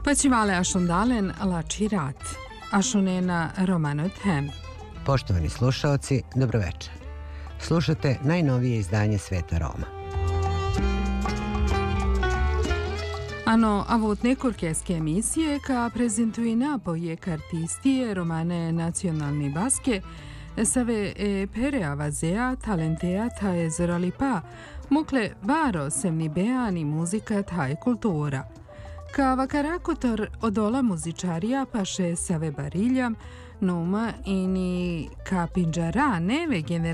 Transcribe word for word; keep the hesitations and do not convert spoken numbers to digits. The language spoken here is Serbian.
Pacivale ašundalen lači rat, ašunena romanot hem. Poštovani slušaoci, dobroveče. Slušate najnovije izdanje Sveta Roma. Ano, a vot nekolkeske emisije ka prezentuje napoje kartistije romane nacionalni baske, save e pere avazea talentea tae zoralipa, mukle varo semni beani muzika tae kultura. Ka vakarakotor odola muzičarija paše save bariljam, numa ini ka pinđara neve generacije